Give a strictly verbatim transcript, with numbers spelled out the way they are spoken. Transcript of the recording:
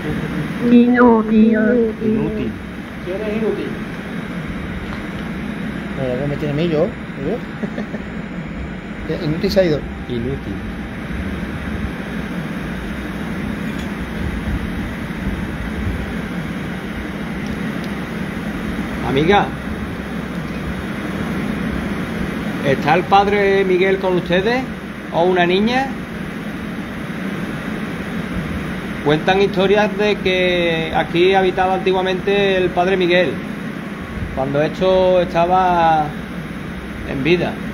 Inútil. Inútil. ¿Quién es inútil? Bueno, que me tiene a mí yo. ¿Eh? Inútil se ha ido. Inútil. Amiga, ¿está el padre Miguel con ustedes? ¿O una niña? Cuentan historias de que aquí habitaba antiguamente el padre Miguel, cuando esto estaba en vida.